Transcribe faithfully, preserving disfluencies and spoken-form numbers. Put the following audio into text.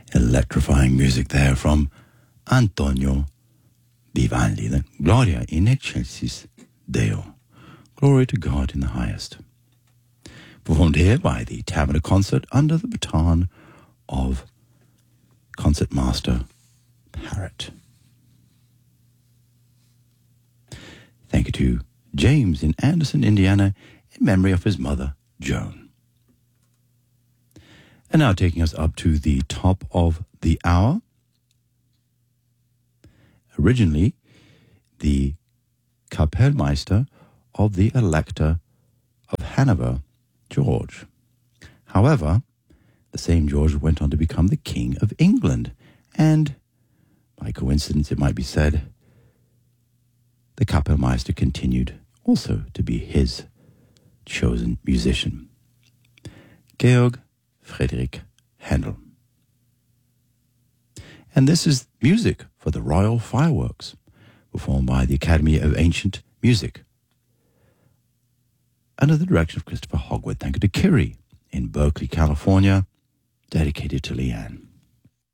Electrifying music there from Antonio Vivaldi, the Gloria in excelsis Deo. Glory to God in the highest. Performed here by the Taverner Concert under the baton of Concertmaster Parrott. Thank you to James in Anderson, Indiana, in memory of his mother, Joan. And now taking us up to the top of the hour. Originally, the Kapellmeister of the Elector of Hanover, George. However, the same George went on to become the King of England, and, by coincidence it might be said, the Kapellmeister continued also to be his chosen musician. Georg Friedrich Handel. And this is music for the Royal Fireworks, performed by the Academy of Ancient Music, under the direction of Christopher Hogwood. Thank you to Kiri in Berkeley, California, dedicated to Leanne.